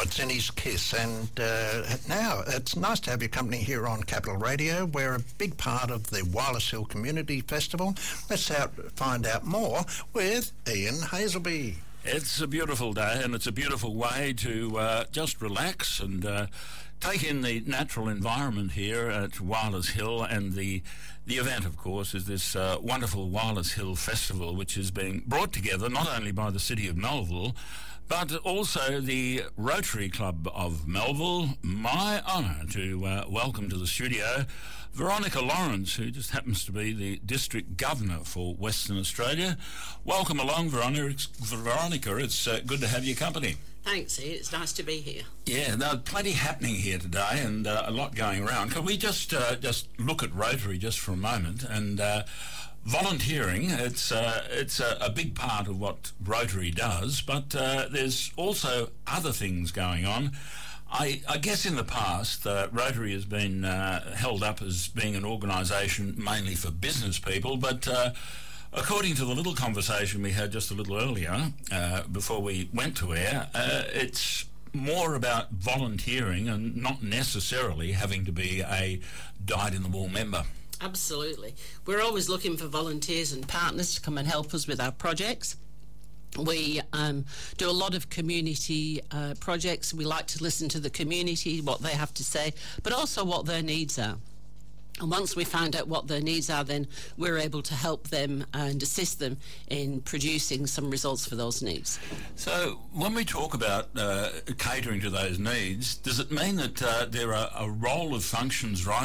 Zinni's Kiss, and now it's nice to have your company here on Capital Radio. We're a big part of the Wireless Hill Community Festival. Let's find out more with Ian Hazelby. It's a beautiful day, and it's a beautiful way to just relax and take in the natural environment here at Wireless Hill. And the event, of course, is this wonderful Wireless Hill Festival, which is being brought together not only by the City of Melville, but also the Rotary Club of Melville. My honour to welcome to the studio Veronica Lawrence, who just happens to be the District Governor for Western Australia. Welcome along, Veronica. It's good to have your company. Thanks, Ian. It's nice to be here. Yeah, there's plenty happening here today and a lot going around. Can we just look at Rotary just for a moment? And volunteering, it's a big part of what Rotary does, but there's also other things going on. I guess in the past, Rotary has been held up as being an organisation mainly for business people, but according to the little conversation we had just a little earlier, before we went to air, it's more about volunteering and not necessarily having to be a dyed-in-the-wool member. Absolutely. We're always looking for volunteers and partners to come and help us with our projects. We do a lot of community projects. We like to listen to the community, what they have to say, but also what their needs are. And once we find out what their needs are, then we're able to help them and assist them in producing some results for those needs. So when we talk about catering to those needs, does it mean that there are a role of functions right